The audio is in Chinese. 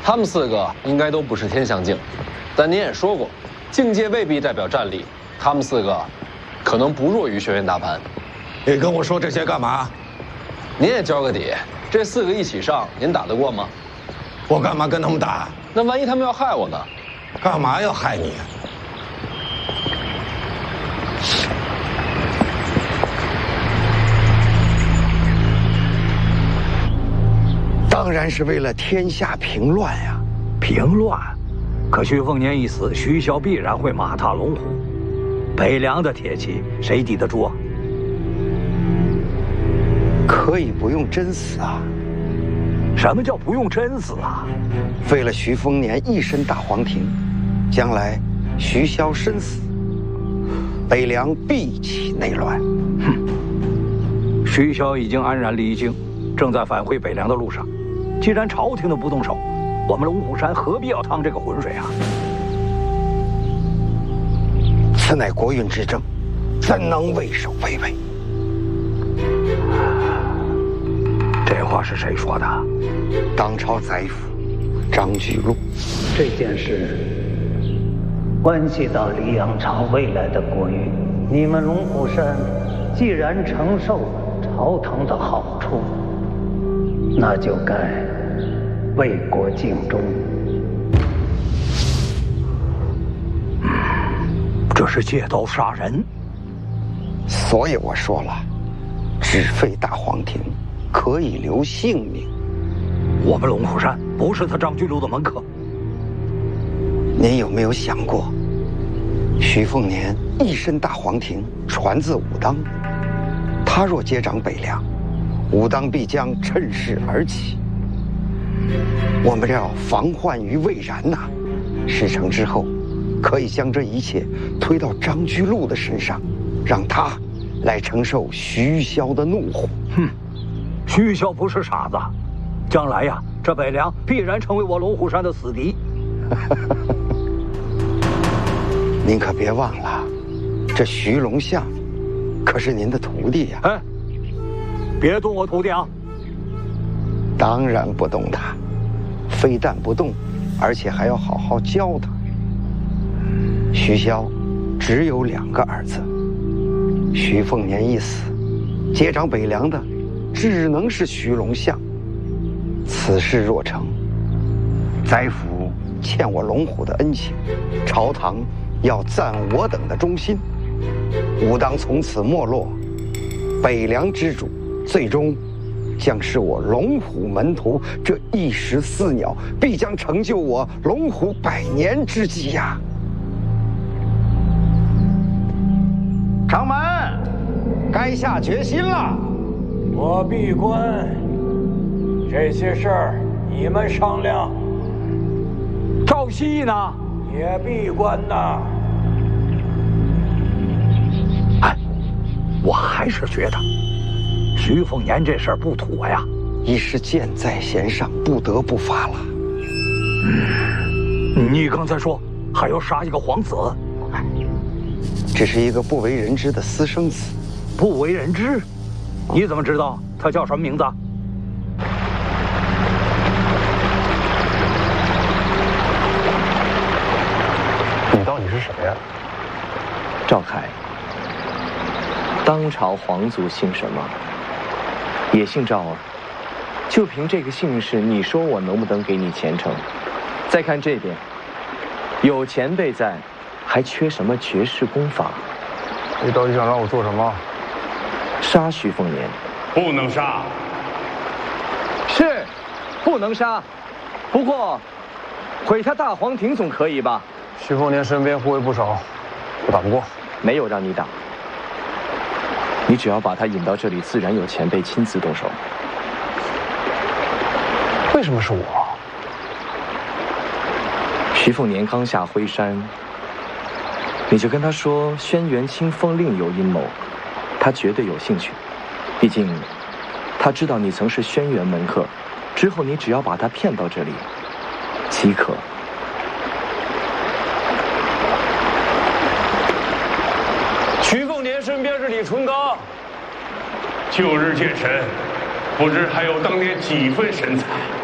他们4个应该都不是天象境，但您也说过，境界未必代表战力，他们4个可能不弱于轩辕大盘。 你跟我说这些干嘛？ 您也交个底，这4个一起上，您打得过吗？ 我干嘛跟他们打？ 那万一他们要害我呢？ 干嘛要害你？当然是为了天下平乱呀！ 平乱？可徐凤年一死，徐骁必然会马踏龙虎，北凉的铁骑谁抵得住啊？ 可以不用真死啊！ 什么叫不用真死啊？ 为了徐凤年一身大黄庭，将来徐骁身死，北凉必起内乱。 哼！徐骁已经安然离京，正在返回北凉的路上。既然朝廷都不动手，我们龙虎山何必要趟这个浑水啊？ 此乃国运之政，怎能畏首畏尾？ 这话是谁说的？ 当朝宰辅张居禄。 这件事关系到黎阳朝未来的国运，你们龙虎山既然承受了朝堂的好处，那就该为国尽忠。 这是借刀杀人。 所以我说了，只废大黄庭，可以留性命。 我们龙虎山不是他张居禄的门客。 您有没有想过，徐凤年一身大黄庭，传自武当，他若接掌北凉，武当必将趁势而起。我们要防患于未然呐！事成之后，可以将这一切推到张居禄的身上，让他来承受徐骁的怒火。 哼，徐骁不是傻子，将来呀，这北凉必然成为我龙虎山的死敌。 您可别忘了，这徐龙象可是您的徒弟呀！ 哎，别动我徒弟啊！ 当然不动他，非但不动，而且还要好好教他。徐骁只有2个儿子，徐凤年一死，接掌北凉的只能是徐龙象。此事若成，宰辅欠我龙虎的恩情，朝堂要赞我等的忠心，武当从此没落，北凉之主最终将是我龙虎门徒，这一石4鸟，必将成就我龙虎100年之计呀！掌门，该下决心了。 我闭关，这些事儿你们商量。 赵熙呢？ 也闭关呢。 哎，我还是觉得徐凤年这事儿不妥呀。 已是箭在弦上，不得不发了。 你刚才说还要杀一个皇子， 这是一个不为人知的私生子。 不为人知？你怎么知道他叫什么名字？ 你到底是谁呀？ 赵凯，当朝皇族姓什么？也姓赵啊。就凭这个姓氏，你说我能不能给你前程？再看这边，有前辈在，还缺什么绝世功法？ 你到底想让我做什么？ 杀徐凤年。 不能杀。 是，不能杀。不过，毁他大黄庭总可以吧？ 徐凤年身边护卫不少，我打不过。 没有让你打，你只要把他引到这里，自然有前辈亲自动手。 为什么是我？ 徐凤年刚下灰山，你就跟他说轩辕清风另有阴谋，他绝对有兴趣。毕竟，他知道你曾是轩辕门客，之后你只要把他骗到这里，即可。 徐凤年身边是李淳罡， 旧日见神，不知还有当年几分神采。